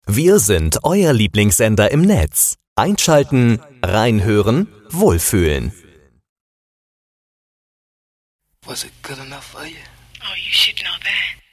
Wir sind euer Lieblingssender im Netz. Einschalten, reinhören, wohlfühlen. Was it good enough for you? Oh, you should know that.